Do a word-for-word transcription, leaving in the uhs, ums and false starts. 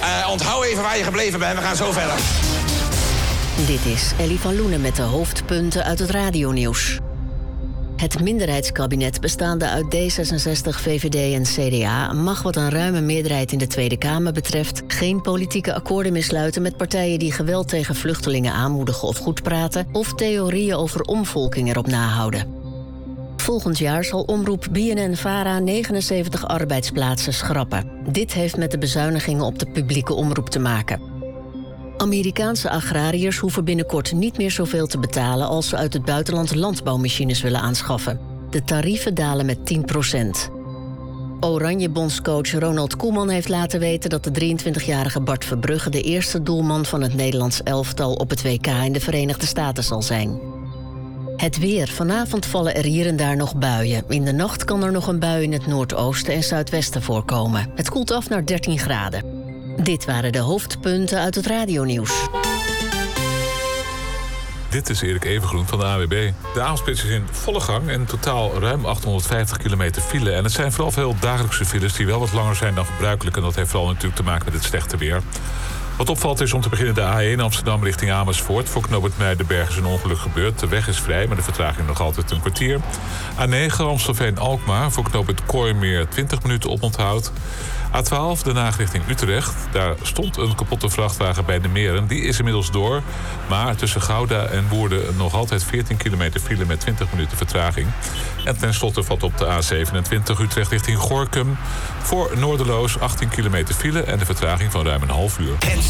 Uh, onthoud even waar je gebleven bent, we gaan zo verder. Dit is Ellie van Loenen met de hoofdpunten uit het radionieuws. Het minderheidskabinet bestaande uit D zesenzestig, V V D en C D A... mag wat een ruime meerderheid in de Tweede Kamer betreft... geen politieke akkoorden meer sluiten met partijen die geweld tegen vluchtelingen aanmoedigen of goedpraten... of theorieën over omvolking erop nahouden. Volgend jaar zal omroep B N N-Vara negenenzeventig arbeidsplaatsen schrappen. Dit heeft met de bezuinigingen op de publieke omroep te maken. Amerikaanse agrariërs hoeven binnenkort niet meer zoveel te betalen... als ze uit het buitenland landbouwmachines willen aanschaffen. De tarieven dalen met tien procent. Oranje-bondscoach Ronald Koeman heeft laten weten... dat de drieëntwintigjarige Bart Verbrugge de eerste doelman van het Nederlands elftal... op het W K in de Verenigde Staten zal zijn. Het weer. Vanavond vallen er hier en daar nog buien. In de nacht kan er nog een bui in het noordoosten en zuidwesten voorkomen. Het koelt af naar dertien graden. Dit waren de hoofdpunten uit het radionieuws. Dit is Erik Evengroen van de A W B. De avondspits is in volle gang en totaal ruim achthonderdvijftig kilometer file. En het zijn vooral veel dagelijkse files die wel wat langer zijn dan gebruikelijk. En dat heeft vooral natuurlijk te maken met het slechte weer. Wat opvalt is om te beginnen de A één Amsterdam richting Amersfoort. Voor knooppunt Muidenberg is een ongeluk gebeurd. De weg is vrij, maar de vertraging nog altijd een kwartier. A negen Amstelveen-Alkmaar. Voor knooppunt Kooimeer twintig minuten oponthoud. A twaalf Den Haag richting Utrecht. Daar stond een kapotte vrachtwagen bij de Meren. Die is inmiddels door. Maar tussen Gouda en Woerden nog altijd veertien kilometer file met twintig minuten vertraging. En tenslotte valt op de A zevenentwintig Utrecht richting Gorinchem. Voor Noorderloos achttien kilometer file en de vertraging van ruim een half uur. Het